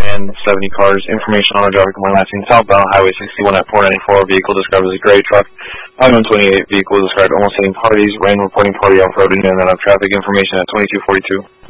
ran 70 cars. Information on a driver complaint last seen southbound Highway 61 at 494. Vehicle described as a gray truck. I-128 vehicle described almost hitting parties. Ran reporting party off-roading and then up traffic information at 2242.